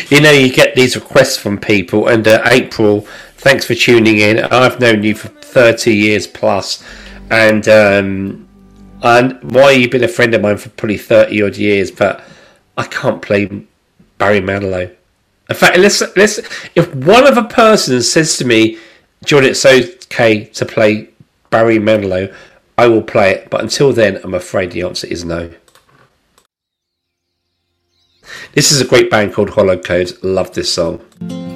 You know, you get these requests from people, and April, thanks for tuning in. I've known you for 30 years plus, and why you've been a friend of mine for probably 30 odd years, but I can't play Barry Manilow. In fact, if one other person says to me, John, it's okay to play Barry Manilow, I will play it, but until then, I'm afraid the answer is no. This is a great band called Hollow Code. Love this song.